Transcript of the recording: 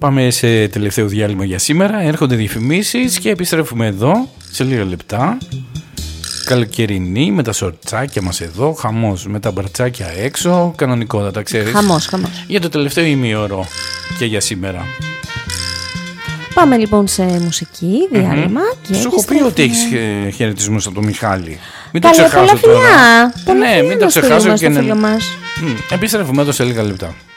Πάμε σε τελευταίο διάλειμμα για σήμερα. Έρχονται διαφημίσεις και επιστρέφουμε εδώ σε λίγα λεπτά. Καλοκαιρινή με τα σορτσάκια μας εδώ. Χαμός με τα μπαρτσάκια έξω. Κανονικότατα, ξέρεις. Χαμός. Για το τελευταίο ημίωρο και για σήμερα. Πάμε λοιπόν σε μουσική, διάλειμμα και σου έχω πει ότι έχεις χαιρετισμούς από τον Μιχάλη. Μην το ξεχάσω τώρα. Ναι, μην το ξεχάσω και φίλο μας. επιστρέφουμε εδώ σε λίγα λεπτά.